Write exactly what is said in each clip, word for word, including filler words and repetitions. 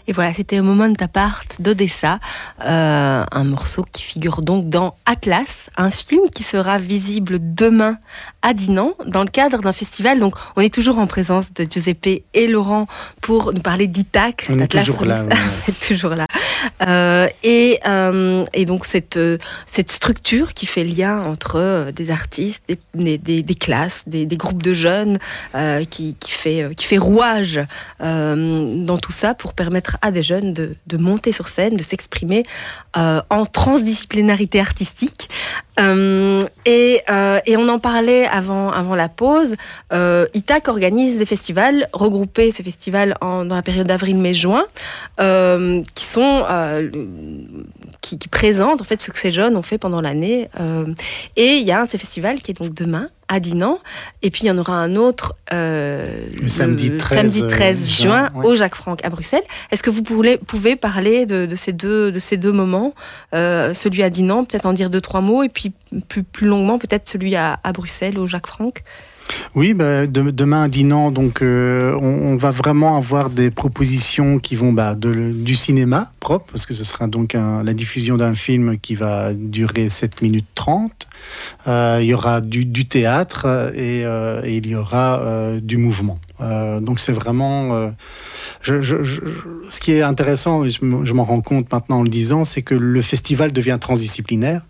Et voilà, c'était un Moment Apart d'Odessa, euh, un morceau qui figure donc dans Atlas, un film qui sera visible demain à Dinan, dans le cadre d'un festival. Donc, on est toujours en présence de Giuseppe et Laurent pour nous parler d'I T A C. On est toujours là. Ouais. On est toujours là. Euh, et, euh, et donc, cette, cette structure qui fait lien entre des artistes, des, des, des classes, des, des groupes de jeunes, euh, qui, qui, fait, qui fait rouage euh, dans tout ça pour permettre à des jeunes de, de monter sur scène, de s'exprimer euh, en transdisciplinarité artistique. Euh, et, euh, et on en parlait avant, avant la pause. Euh, I T A C organise des festivals, regroupés ces festivals en, dans la période d'avril-mai-juin, euh, qui sont euh, qui, qui présentent en fait ce que ces jeunes ont fait pendant l'année. Euh, et il y a un de ces festivals qui est donc demain à Dinan, et puis il y en aura un autre euh, le samedi treize, samedi treize juin ouais. au Jacques Franck à Bruxelles. Est-ce que vous pouvez, pouvez parler de, de, ces deux, de ces deux moments, euh, celui à Dinan, peut-être en dire deux, trois mots, et puis plus, plus longuement peut-être celui à, à Bruxelles au Jacques Franck? Oui, bah, de, demain à Dinan, donc euh, on, on va vraiment avoir des propositions qui vont bah, de, du cinéma propre, parce que ce sera donc un, la diffusion d'un film qui va durer sept minutes trente. Euh, il y aura du, du théâtre et, euh, et il y aura euh, du mouvement. Euh, donc c'est vraiment... Euh, je, je, je, ce qui est intéressant, je, je m'en rends compte maintenant en le disant, c'est que le festival devient transdisciplinaire.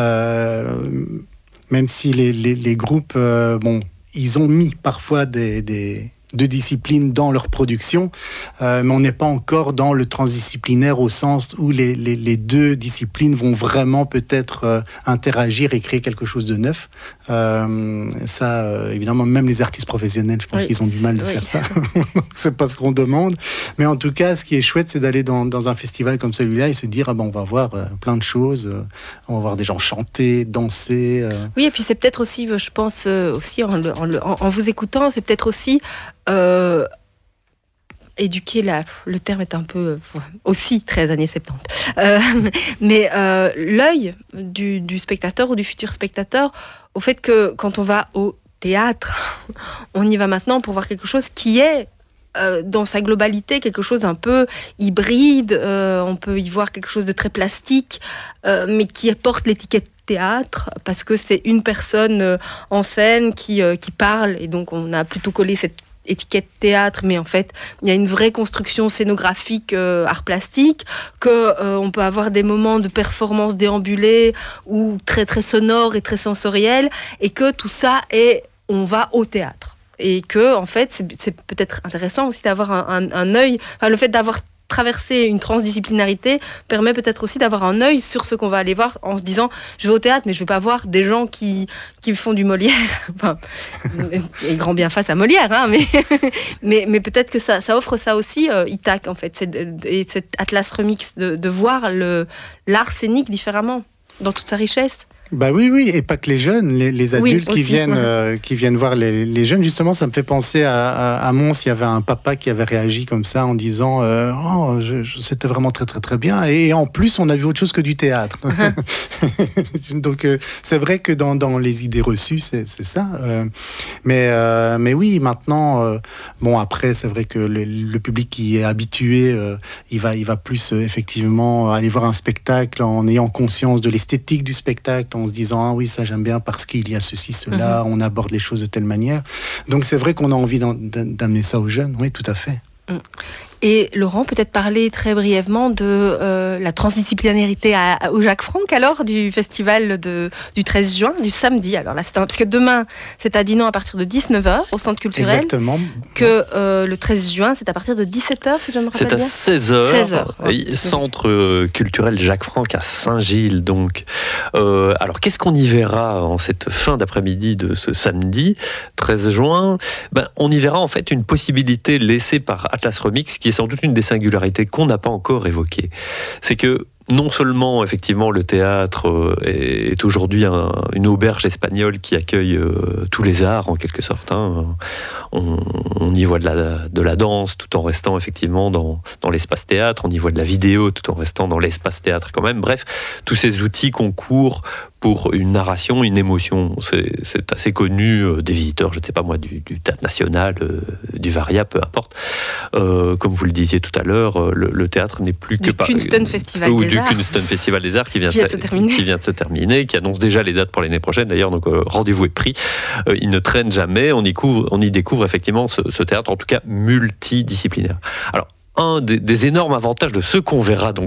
Euh, même si les, les, les groupes... Euh, bon, ils ont mis parfois des, des, deux disciplines dans leur production, euh, mais on n'est pas encore dans le transdisciplinaire au sens où les, les, les deux disciplines vont vraiment peut-être euh, interagir et créer quelque chose de neuf. Euh, ça, euh, évidemment, même les artistes professionnels, je pense oui, qu'ils ont du mal de oui. faire ça. C'est pas ce qu'on demande. Mais en tout cas, ce qui est chouette, c'est d'aller dans, dans un festival comme celui-là et se dire, ah ben, on va voir euh, plein de choses. Euh, on va voir des gens chanter, danser. Euh. Oui, et puis c'est peut-être aussi, je pense, euh, aussi en, en, en, en vous écoutant, c'est peut-être aussi Euh, éduquer, la, le terme est un peu euh, aussi très années soixante-dix, euh, mais euh, l'œil du, du spectateur ou du futur spectateur au fait que quand on va au théâtre, on y va maintenant pour voir quelque chose qui est euh, dans sa globalité, quelque chose un peu hybride, euh, on peut y voir quelque chose de très plastique, euh, mais qui porte l'étiquette théâtre, parce que c'est une personne euh, en scène qui, euh, qui parle, et donc on a plutôt collé cette étiquette théâtre, mais en fait, il y a une vraie construction scénographique, euh, art plastique, que euh, on peut avoir des moments de performance déambulée ou très très sonore et très sensoriel, et que tout ça est, on va au théâtre, et que en fait, c'est, c'est peut-être intéressant aussi d'avoir un, un, un œil, enfin le fait d'avoir traverser une transdisciplinarité permet peut-être aussi d'avoir un œil sur ce qu'on va aller voir en se disant je vais au théâtre mais je vais pas voir des gens qui, qui font du Molière, enfin, et grand bien face à Molière, hein, mais, mais, mais peut-être que ça, ça offre ça aussi, euh, I T A C en fait, c'est de, et cet Atlas Remix de, de voir le, l'art scénique différemment dans toute sa richesse. Bah oui, oui, et pas que les jeunes, les, les adultes oui, qui viennent, euh, qui viennent voir les, les jeunes. Justement, ça me fait penser à, à, à Mons. Il y avait un papa qui avait réagi comme ça en disant euh, « Oh, je, je, c'était vraiment très, très, très bien. » Et en plus, on a vu autre chose que du théâtre. Uh-huh. Donc, euh, c'est vrai que dans, dans les idées reçues, c'est, c'est ça. Euh, mais, euh, mais oui, maintenant, euh, bon, après, c'est vrai que le, le public qui est habitué, euh, il va, il va plus euh, effectivement aller voir un spectacle en ayant conscience de l'esthétique du spectacle, en se disant ah oui ça j'aime bien parce qu'il y a ceci cela, mmh. on aborde les choses de telle manière. Donc c'est vrai qu'on a envie d'amener ça aux jeunes, oui tout à fait. Mmh. Et Laurent, peut-être parler très brièvement de euh, la transdisciplinarité à, à, au Jacques Franck, alors, du festival de, du treize juin, du samedi. Alors là, c'est un, parce que demain, c'est à Dinan à partir de dix-neuf heures, au centre culturel. Exactement. Que euh, le treize juin, c'est à partir de dix-sept heures, si je me rappelle bien. C'est à seize heures. seize heures. Ouais. Centre culturel Jacques Franck à Saint-Gilles, donc. Euh, alors, qu'est-ce qu'on y verra en cette fin d'après-midi de ce samedi, treize juin? Ben, on y verra en fait une possibilité laissée par Atlas Remix, qui est sans doute une des singularités qu'on n'a pas encore évoquées. C'est que non seulement, effectivement, le théâtre est aujourd'hui un, une auberge espagnole qui accueille euh, tous les arts, en quelque sorte. Hein. On, on y voit de la, de la danse, tout en restant, effectivement, dans, dans l'espace théâtre. On y voit de la vidéo, tout en restant dans l'espace théâtre, quand même. Bref, tous ces outils concourent pour une narration, une émotion. C'est, c'est assez connu euh, des visiteurs, je ne sais pas moi, du, du Théâtre National, euh, du Varia, peu importe. Euh, comme vous le disiez tout à l'heure, euh, le, le théâtre n'est plus du que... par Kunston Festival ou des du Arts. Kunston Festival des Arts qui vient, qui, vient de, de se terminer. qui vient de se terminer, qui annonce déjà les dates pour l'année prochaine. D'ailleurs, donc euh, rendez-vous est pris. Euh, il ne traîne jamais. On y, couvre, on y découvre effectivement ce, ce théâtre, en tout cas multidisciplinaire. Alors, un des, des énormes avantages de ce qu'on verra donc